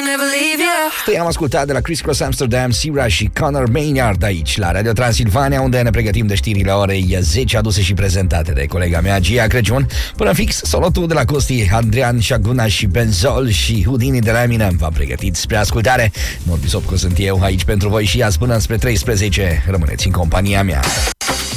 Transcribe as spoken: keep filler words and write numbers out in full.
never leave you. Stăi, am ascultat de la Criss Cross Amsterdam, Sira și Conor Maynard aici la Radio Transilvania, unde ne pregătim de știrile orei zece, aduse și prezentate de colega mea Gia Crăciun. Până fix, solotul de la Costi, Adrian Șaguna și Benzol și Houdini de la Eminem v-am pregătit spre ascultare. Morbisopcu sunt eu aici pentru voi și azi până spre treisprezece. Rămâneți în compania mea.